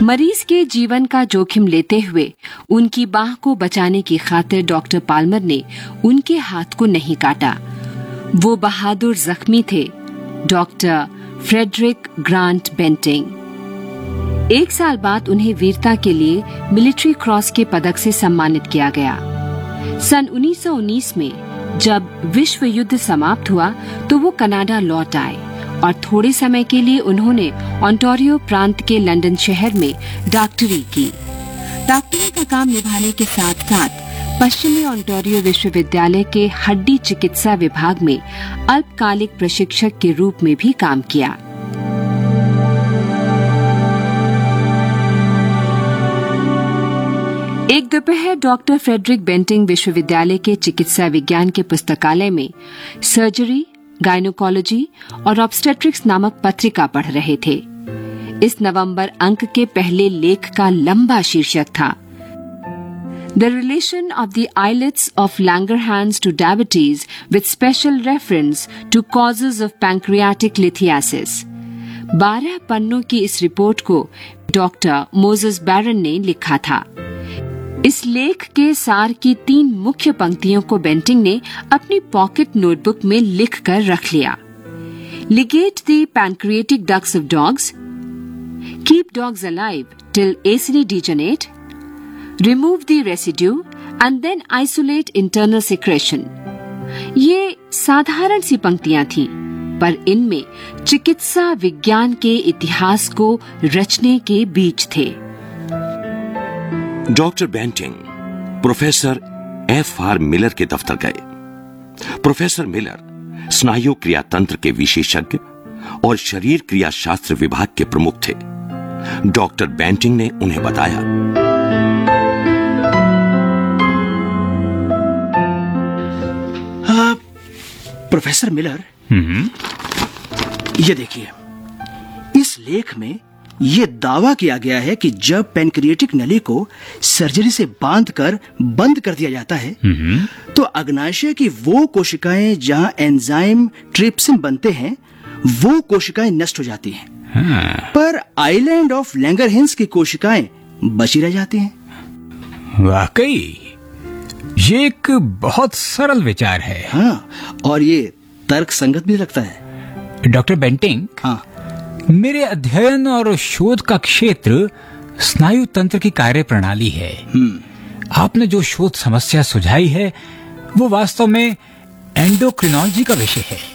मरीज के जीवन का जोखिम लेते हुए उनकी बाह को बचाने की खातिर डॉक्टर पाल्मर ने उनके हाथ को नहीं काटा। वो बहादुर जख्मी थे, डॉक्टर फ्रेडरिक ग्रांट बेंटिंग। 1 साल बाद उन्हें वीरता के लिए मिलिट्री क्रॉस के पदक से सम्मानित किया गया। सन 1919 में जब विश्व युद्ध समाप्त हुआ तो वो कनाडा लौट आए और थोड़े समय के लिए उन्होंने ओंटारियो प्रांत के लंदन शहर में डॉक्टरी की। डॉक्टरी का काम निभाने के साथ साथ पश्चिमी ओंटारियो विश्वविद्यालय के हड्डी चिकित्सा विभाग में अल्पकालिक प्रशिक्षक के रूप में भी काम किया। एक दोपहर डॉक्टर फ्रेडरिक बेंटिंग विश्वविद्यालय के चिकित्सा विज्ञान के पुस्तकालय में सर्जरी, गायनोकोलॉजी और ऑब्स्टेट्रिक्स नामक पत्रिका पढ़ रहे थे। इस नवंबर अंक के पहले लेख का लंबा शीर्षक था The relation of the islets of Langerhans to diabetes with special reference to causes of pancreatic lithiasis। 12 पन्नों की इस रिपोर्ट को डॉक्टर मोसेस बैरन ने लिखा था। इस लेख के सार की 3 मुख्य पंक्तियों को बेंटिंग ने अपनी पॉकेट नोटबुक में लिख कर रख लिया। Ligate the pancreatic ducts of dogs, keep dogs alive till acini degenerate, remove the residue and then isolate internal secretion। ये साधारण सी पंक्तियां थीं, पर इनमें चिकित्सा विज्ञान के इतिहास को रचने के बीज थे। Doctor Bentinck professor F.R. Miller के दफ्तर गए। प्रोफेसर मिलर स्नायु क्रियातंत्र के विशेषज्ञ और शरीर क्रिया शास्त्र विभाग के प्रमुख थे। डॉक्टर बेंटिंग ने उन्हें बताया, प्रोफेसर मिलर, ये देखिए, इस लेख में ये दावा किया गया है कि जब पैनक्रिएटिक नली को सर्जरी से बांधकर बंद कर दिया जाता है तो अग्नाशय की वो कोशिकाएं जहां एंजाइम ट्रिप्सिन बनते हैं वो कोशिकाएं नष्ट हो जाती हैं। पर आइलैंड ऑफ लैंगरहैंस की कोशिकाएं बची रह जाती हैं। वाकई ये एक बहुत सरल विचार है। हाँ, और ये तर्क संगत भी लगता है। डॉक्टर बेंटिंग, हाँ, मेरे अध्ययन और शोध का क्षेत्र स्नायु तंत्र की कार्य प्रणाली है। आपने जो शोध समस्या सुझाई है वो वास्तव में एंडोक्रिनोलॉजी का विषय है।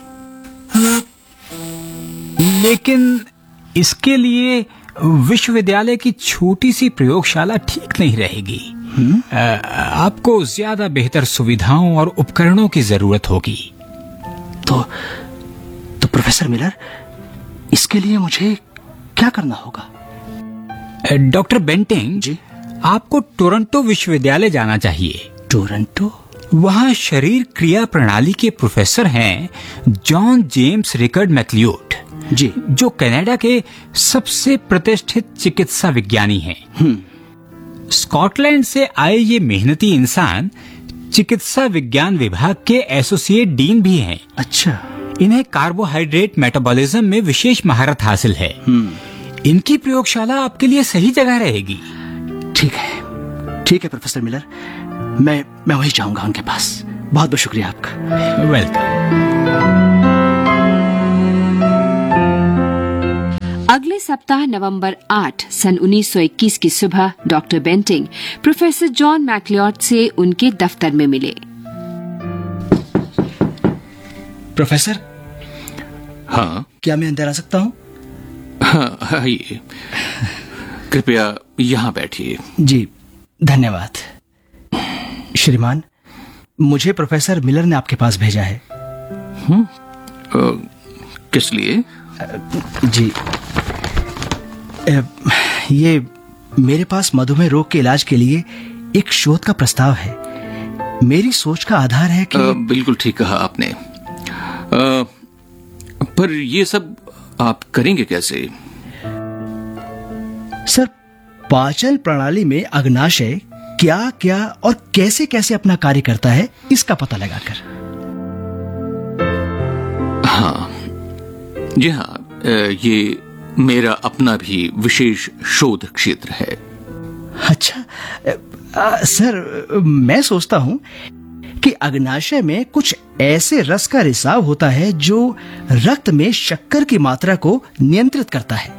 लेकिन इसके लिए विश्वविद्यालय की छोटी सी प्रयोगशाला ठीक नहीं रहेगी। आपको ज्यादा बेहतर सुविधाओं और उपकरणों की जरूरत होगी। तो प्रोफेसर मिलर, इसके लिए मुझे क्या करना होगा? डॉक्टर बेंटिंग जी, आपको टोरंटो विश्वविद्यालय जाना चाहिए। टोरंटो? वहाँ शरीर क्रिया प्रणाली के प्रोफेसर हैं जॉन जेम्स रिकर्ड मैक्लियोड जी, जो कनाडा के सबसे प्रतिष्ठित चिकित्सा विज्ञानी हैं। स्कॉटलैंड से आए ये मेहनती इंसान चिकित्सा विज्ञान विभाग के एसोसिएट डीन भी हैं। अच्छा। इन्हें कार्बोहाइड्रेट मेटाबॉलिज्म में विशेष महारत हासिल है। इनकी प्रयोगशाला आपके लिए सही जगह रहेगी। ठीक है प्रोफेसर मिलर, मैं वहीं जाऊंगा उनके पास। बहुत बहुत शुक्रिया आपका। वेलकम। अगले सप्ताह नवंबर 8 सन 1921 की सुबह doctor Bentinck professor John McLeod से उनके दफ्तर में मिले। प्रोफेसर, हाँ, क्या मैं अंदर आ सकता हूँ? हाँ, आइए, कृपया यहाँ बैठिए। जी, धन्यवाद। श्रीमान, मुझे प्रोफेसर मिलर ने आपके पास भेजा है। किस लिए? जी, ये मेरे पास मधुमेह रोग के इलाज के लिए एक शोध का प्रस्ताव है। मेरी सोच का आधार है कि बिल्कुल ठीक कहा आपने। पर ये सब आप करेंगे कैसे? सर, पाचन प्रणाली में अग्नाशय क्या क्या और कैसे कैसे अपना कार्य करता है इसका पता लगाकर। हाँ जी, हाँ, ये मेरा अपना भी विशेष शोध क्षेत्र है। अच्छा, सर, मैं सोचता हूं कि अग्नाशय में कुछ ऐसे रस का रिसाव होता है जो रक्त में शक्कर की मात्रा को नियंत्रित करता है।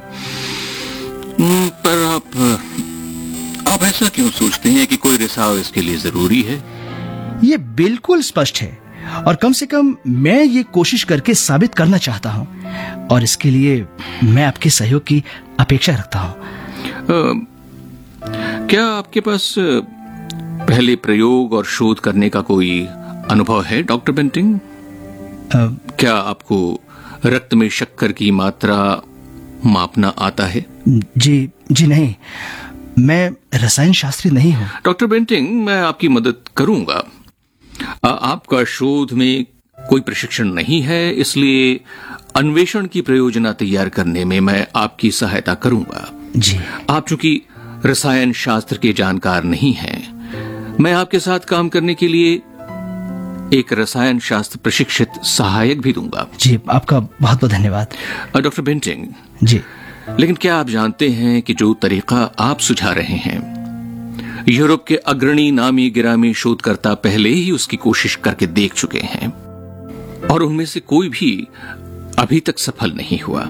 पर आप ऐसा क्यों सोचते हैं कि कोई रिसाव इसके लिए जरूरी है? ये बिल्कुल स्पष्ट है, और कम से कम मैं ये कोशिश करके साबित करना चाहता हूं, और इसके लिए मैं आपके सहयोग की अपेक्षा रखता हूं। क्या आपके पास पहले प्रयोग और शोध करने का कोई अनुभव है, डॉक्टर बेंटिंग? क्या आपको रक्त में शक्कर की मात्रा मापना आता है? जी नहीं, मैं रसायन शास्त्री नहीं हूं। डॉक्टर बेंटिंग, मैं आपकी मदद करूंगा। आपका शोध में कोई प्रशिक्षण नहीं है, इसलिए अन्वेषण की प्रयोजना तैयार करने में मैं आपकी सहायता करूंगा। जी। आप चूंकि रसायन शास्त्र के जानकार नहीं हैं, मैं आपके साथ काम करने के लिए एक रसायन शास्त्र प्रशिक्षित सहायक भी दूंगा। जी, आपका बहुत बहुत धन्यवाद। डॉक्टर बेंटिंग जी, लेकिन क्या आप जानते हैं कि जो तरीका आप सुझा रहे हैं, यूरोप के अग्रणी नामी गिरामी शोधकर्ता पहले ही उसकी कोशिश करके देख चुके हैं, और उनमें से कोई भी अभी तक सफल नहीं हुआ।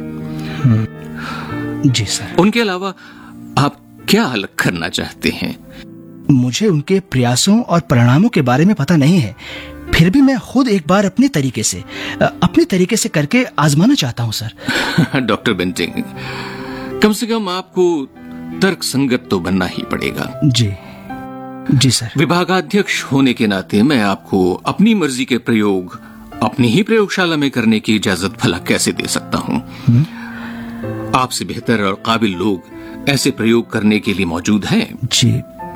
जी सर। उनके अलावा आप क्या अलग करना चाहते हैं? मुझे उनके प्रयासों और परिणामों के बारे में पता नहीं है, फिर भी मैं खुद एक बार अपने तरीके से करके आजमाना चाहता हूं सर। डॉक्टर बेंटिंग, कम से कम आपको तर्क संगत तो बनना ही पड़ेगा। जी सर। विभागाध्यक्ष होने के नाते मैं आपको अपनी मर्जी के प्रयोग अपनी ही प्रयोगशाला में करने की इजाजत भला कैसे दे सकता हूं? आपसे बेहतर और काबिल लोग ऐसे प्रयोग करने के लिए मौजूद हैं। जी।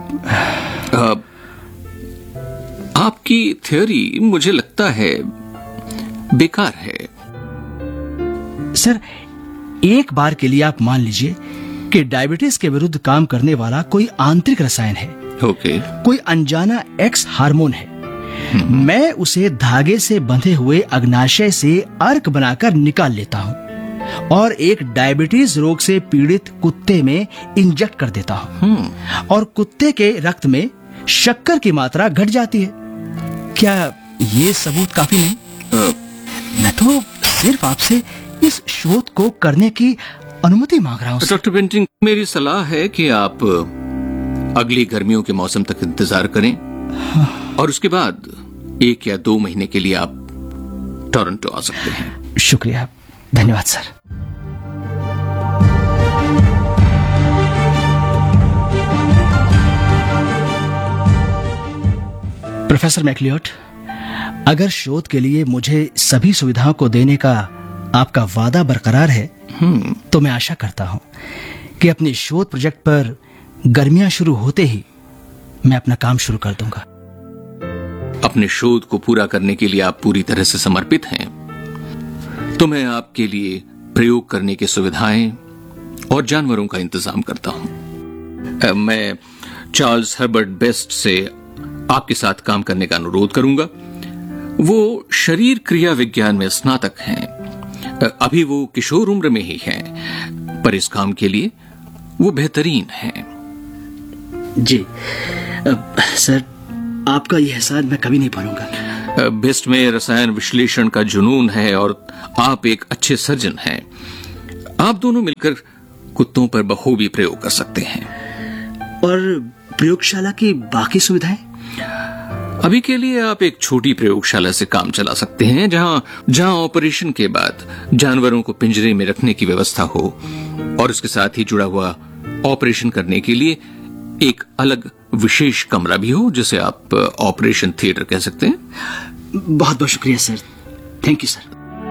आपकी थ्योरी मुझे लगता है बेकार है। सर, एक बार के लिए आप मान लीजिए कि डायबिटीज के विरुद्ध काम करने वाला कोई आंतरिक रसायन है। ओके। कोई अनजाना एक्स हार्मोन है। मैं उसे धागे से बंधे हुए अग्नाशय से अर्क बनाकर निकाल लेता हूं और एक डायबिटीज रोग से पीड़ित कुत्ते में इंजेक्ट कर देता हूं, और कुत्ते के रक्त में शक्कर की मात्रा घट जाती है। क्या ये सबूत काफी नहीं? मैं तो सिर्फ आपसे इस शोध को करने की अनुमति मांग रहा हूं। डॉक्टर बेंटिंग, मेरी सलाह है कि आप अगली गर्मियों के मौसम तक इंतजार करें, और उसके बाद 1 या 2 महीने के लिए आप टोरंटो आ सकते हैं। शुक्रिया, धन्यवाद सर। प्रोफेसर मैकलियोट, अगर शोध के लिए मुझे सभी सुविधाओं को देने का आपका वादा बरकरार है, तो मैं आशा करता हूं कि अपने शोध प्रोजेक्ट पर गर्मियां शुरू होते ही मैं अपना काम शुरू कर दूंगा। अपने शोध को पूरा करने के लिए आप पूरी तरह से समर्पित हैं, तो मैं आपके लिए प्रयोग करने की सुविधाएं और जानवरों का इंतजाम करता हूं। मैं चार्ल्स हर्बर्ट बेस्ट से आपके साथ काम करने का अनुरोध करूंगा। वो शरीर क्रिया विज्ञान में स्नातक हैं। अभी वो किशोर उम्र में ही हैं, पर इस काम के लिए वो बेहतरीन हैं। जी सर, आपका यह एहसान मैं कभी नहीं भूलूंगा। बेस्ट में रसायन विश्लेषण का जुनून है और आप एक अच्छे सर्जन हैं। आप दोनों मिलकर कुत्तों पर बखूबी प्रयोग कर सकते हैं। और प्रयोगशाला की बाकी सुविधाएं? अभी के लिए आप एक छोटी प्रयोगशाला से काम चला सकते हैं, जहां ऑपरेशन के बाद जानवरों को पिंजरे में रखने की व्यवस्था हो, और उसके साथ ही जुड़ा हुआ ऑपरेशन करने के लिए एक अलग विशेष कमरा भी हो, जिसे आप ऑपरेशन थिएटर कह सकते हैं। बहुत बहुत शुक्रिया सर। Thank you sir.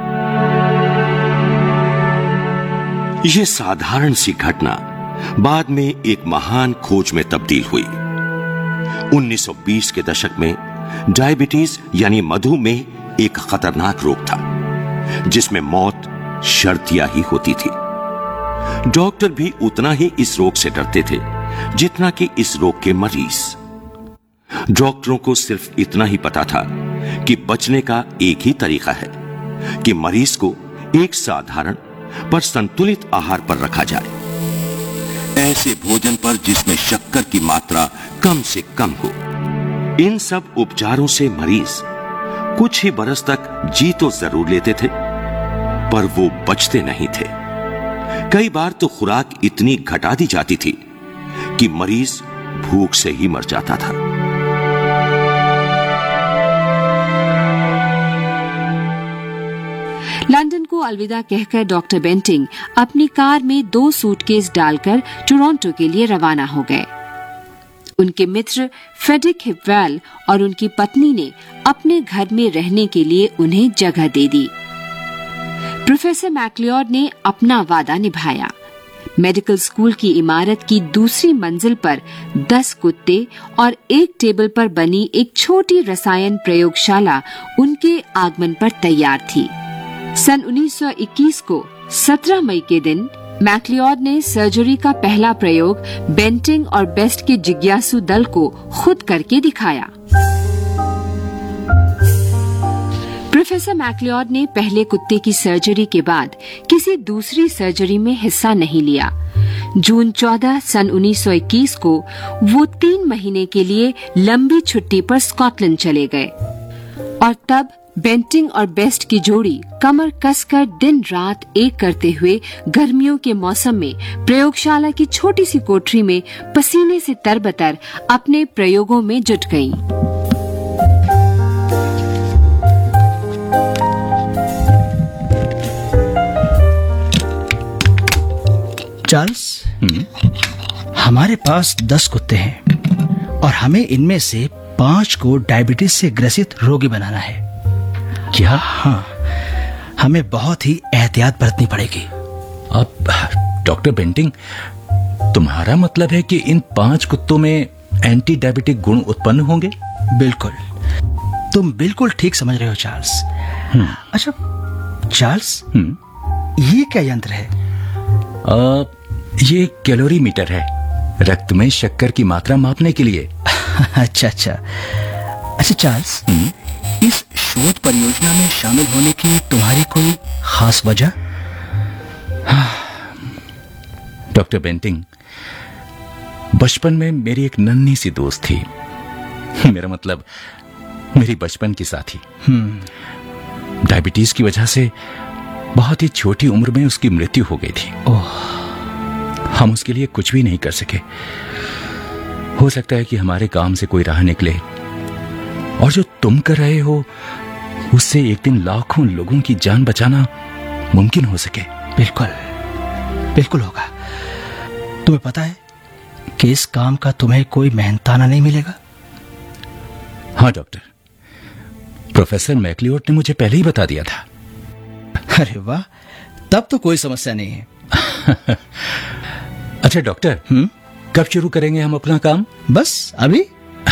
यह साधारण सी घटना बाद में एक महान खोज में तब्दील हुई। 1920 के दशक में डायबिटीज यानी मधुमेह एक खतरनाक रोग था, जिसमें मौत शर्तिया ही होती थी। डॉक्टर भी उतना ही इस रोग से डरते थे जितना कि इस रोग के मरीज। डॉक्टरों को सिर्फ इतना ही पता था कि बचने का एक ही तरीका है कि मरीज को एक साधारण पर संतुलित आहार पर रखा जाए। ऐसे भोजन पर जिसमें शक्कर की मात्रा कम से कम हो। इन सब उपचारों से मरीज कुछ ही बरस तक जी तो जरूर लेते थे, पर वो बचते नहीं थे। कई बार तो खुराक इतनी घटा दी जाती थी कि मरीज भूख से ही मर जाता था। लंदन को अलविदा कहकर डॉक्टर बेंटिंग अपनी कार में 2 सूटकेस डालकर टोरंटो के लिए रवाना हो गए। उनके मित्र फ्रेडरिक हिपवेल और उनकी पत्नी ने अपने घर में रहने के लिए उन्हें जगह दे दी। प्रोफेसर मैक्लिओड ने अपना वादा निभाया। मेडिकल स्कूल की इमारत की दूसरी मंजिल पर 10 कुत्ते और एक टेबल पर बनी एक छोटी रसायन प्रयोगशाला उनके आगमन पर तैयार थी। सन 1921 को 17 मई के दिन मैक्लिओड ने सर्जरी का पहला प्रयोग बेंटिंग और बेस्ट के जिज्ञासु दल को खुद करके दिखाया। प्रोफेसर मैक्लिओड ने पहले कुत्ते की सर्जरी के बाद किसी दूसरी सर्जरी में हिस्सा नहीं लिया। जून 14 सन 1921 को वो 3 महीने के लिए लंबी छुट्टी पर स्कॉटलैंड चले गए और तब बेंटिंग और बेस्ट की जोड़ी कमर कसकर दिन रात एक करते हुए गर्मियों के मौसम में प्रयोगशाला की छोटी सी कोठरी में पसीने से तरबतर अपने प्रयोगों में जुट गईं। चार्ल्स, हमारे पास 10 कुत्ते हैं और हमें इनमें से 5 को डायबिटीज से ग्रसित रोगी बनाना है। क्या? हाँ, हमें बहुत ही एहतियात बरतनी पड़ेगी। अब डॉक्टर बेंटिंग, तुम्हारा मतलब है कि इन 5 कुत्तों में एंटी डायबिटिक गुण उत्पन्न होंगे? बिल्कुल, तुम बिल्कुल ठीक समझ रहे हो चार्ल्स। अच्छा चार्ल्स, ये क्या यंत्र है? ये कैलोरी मीटर है, रक्त में शक्कर की मात्रा मापने के लिए। अच्छा चार्ल्स, इस शोध परियोजना में शामिल होने की तुम्हारी कोई खास वजह? डॉक्टर बेंटिंग, बचपन में मेरी एक नन्ही सी दोस्त थी। मेरा मतलब मेरी बचपन की साथी। डायबिटीज की वजह से बहुत ही छोटी उम्र में उसकी मृत्यु हो गई थी। हम उसके लिए कुछ भी नहीं कर सके। हो सकता है कि हमारे काम से कोई राह निकले, और जो तुम कर रहे हो उससे एक दिन लाखों लोगों की जान बचाना मुमकिन हो सके। बिल्कुल होगा। तुम्हें पता है कि इस काम का तुम्हें कोई मेहनताना नहीं मिलेगा। हाँ डॉक्टर, प्रोफेसर मैक्लिओड ने मुझे पहले ही बता दिया था। अरे वाह, तब तो कोई समस्या नहीं है। अच्छा डॉक्टर, कब शुरू करेंगे हम अपना काम? बस अभी।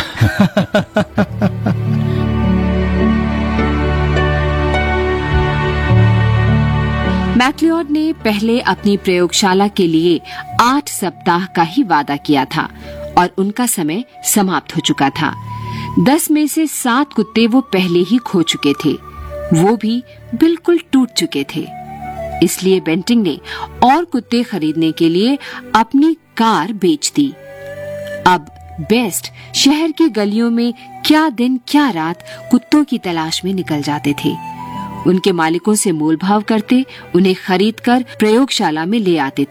मैक्लिओड ने पहले अपनी प्रयोगशाला के लिए 8 सप्ताह का ही वादा किया था और उनका समय समाप्त हो चुका था। 10 में से 7 कुत्ते वो पहले ही खो चुके थे, वो भी बिल्कुल टूट चुके थे। इसलिए बेंटिंग ने और कुत्ते खरीदने के लिए अपनी कार बेच दी। अब बेस्ट शहर की गलियों में क्या दिन क्या रात कुत्तों की तलाश में निकल जाते थे। उनके मालिकों से मोलभाव करते, उन्हें खरीदकर प्रयोगशाला में ले आते